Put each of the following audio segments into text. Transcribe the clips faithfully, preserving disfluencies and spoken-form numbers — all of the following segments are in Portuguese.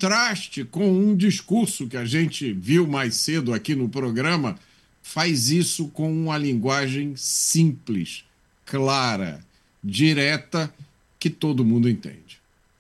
contraste com um discurso que a gente viu mais cedo aqui no programa, faz isso com uma linguagem simples, clara, direta, que todo mundo entende.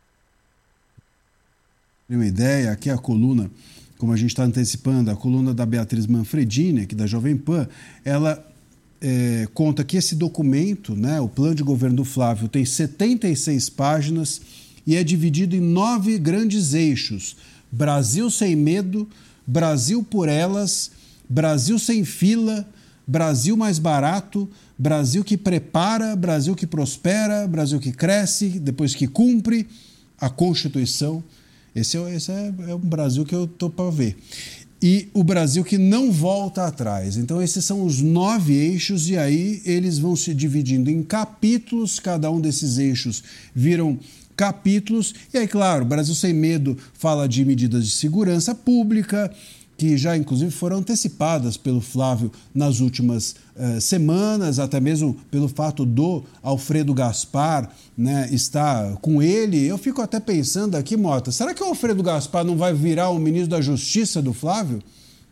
Tem uma ideia, aqui a coluna, como a gente está antecipando, a coluna da Beatriz Manfredini, aqui da Jovem Pan, ela é, conta que esse documento, né, o plano de governo do Flávio, tem setenta e seis páginas e é dividido em nove grandes eixos. Brasil sem medo, Brasil por elas, Brasil sem fila, Brasil mais barato, Brasil que prepara, Brasil que prospera, Brasil que cresce, depois que cumpre a Constituição. Esse é, esse é, é um Brasil que eu estou para ver. E o Brasil que não volta atrás. Então, esses são os nove eixos e aí eles vão se dividindo em capítulos, cada um desses eixos viram capítulos. E aí, claro, Brasil Sem Medo fala de medidas de segurança pública, que já, inclusive, foram antecipadas pelo Flávio nas últimas uh, semanas, até mesmo pelo fato do Alfredo Gaspar, né, estar com ele. Eu fico até pensando aqui, Mota, será que o Alfredo Gaspar não vai virar o ministro da Justiça do Flávio?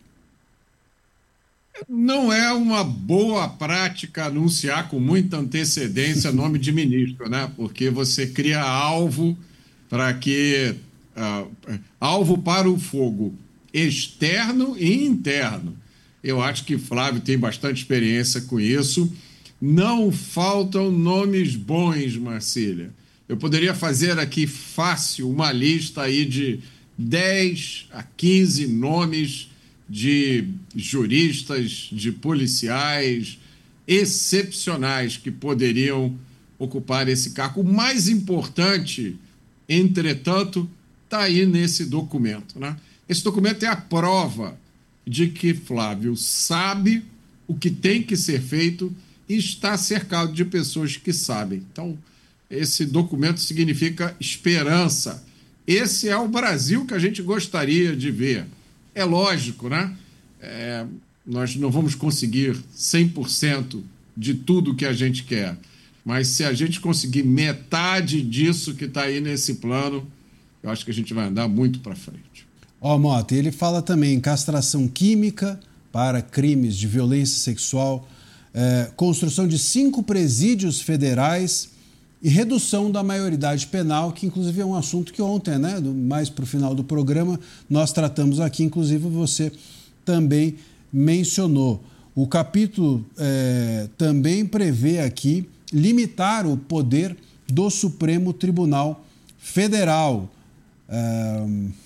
Não é uma boa prática anunciar com muita antecedência nome de ministro, né? Porque você cria alvo para que... Uh, alvo para o fogo externo e interno. Eu acho que Flávio tem bastante experiência com isso. Não faltam nomes bons, Marcília. Eu poderia fazer aqui fácil uma lista aí de dez a quinze nomes de juristas, de policiais excepcionais que poderiam ocupar esse cargo. O mais importante, entretanto, está aí nesse documento, né? Esse documento é a prova de que Flávio sabe o que tem que ser feito e está cercado de pessoas que sabem. Então, esse documento significa esperança. Esse é o Brasil que a gente gostaria de ver. É lógico, né? É, nós não vamos conseguir cem por cento de tudo que a gente quer, mas se a gente conseguir metade disso que está aí nesse plano, eu acho que a gente vai andar muito para frente. Ó, oh, Mota, ele fala também em castração química para crimes de violência sexual, é, construção de cinco presídios federais e redução da maioridade penal, que inclusive é um assunto que ontem, né, mais para o final do programa, nós tratamos aqui, inclusive você também mencionou. O capítulo é, também prevê aqui limitar o poder do Supremo Tribunal Federal. É,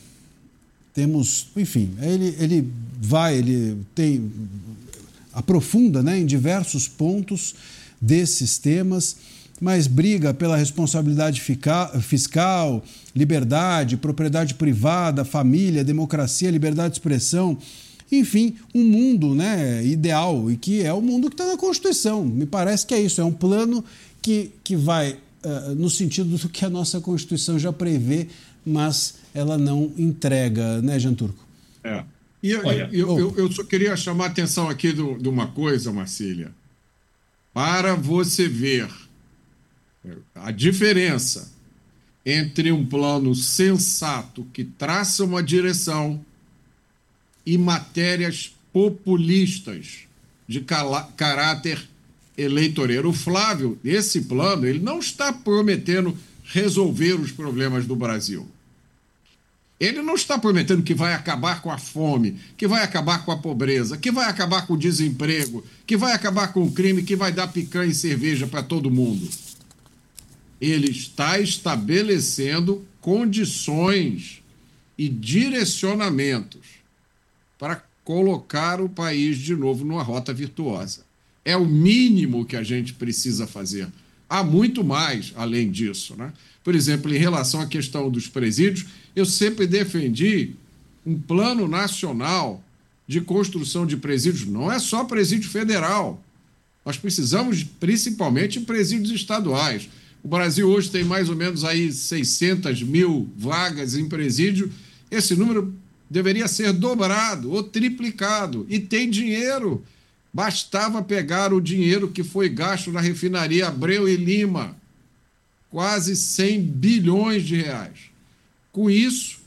Temos, enfim, ele, ele vai, ele tem, aprofunda, né, em diversos pontos desses temas, mas briga pela responsabilidade fiscal, liberdade, propriedade privada, família, democracia, liberdade de expressão, enfim, um mundo, né, ideal, e que é o mundo que está na Constituição. Me parece que é isso, é um plano que, que vai uh, no sentido do que a nossa Constituição já prevê, mas ela não entrega, né, Jean Turco? É. E eu, Olha, eu, eu, eu só queria chamar a atenção aqui do, de uma coisa, Marcília. Para você ver a diferença entre um plano sensato que traça uma direção e matérias populistas de cala, caráter eleitoreiro. O Flávio, esse plano, ele não está prometendo resolver os problemas do Brasil. Ele não está prometendo que vai acabar com a fome, que vai acabar com a pobreza, que vai acabar com o desemprego, que vai acabar com o crime, que vai dar picanha e cerveja para todo mundo. Ele está estabelecendo condições e direcionamentos para colocar o país de novo numa rota virtuosa. É o mínimo que a gente precisa fazer. Há muito mais além disso, né? Por exemplo, em relação à questão dos presídios, eu sempre defendi um plano nacional de construção de presídios. Não é só presídio federal. Nós precisamos principalmente de presídios estaduais. O Brasil hoje tem mais ou menos aí seiscentas mil vagas em presídio. Esse número deveria ser dobrado ou triplicado. E tem dinheiro. Bastava pegar o dinheiro que foi gasto na refinaria Abreu e Lima. Quase cem bilhões de reais. Com isso,